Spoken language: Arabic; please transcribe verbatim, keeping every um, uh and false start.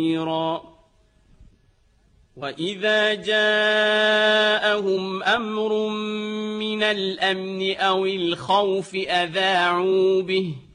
وإذا جاءهم أمر من الأمن أو الخوف أذاعوا به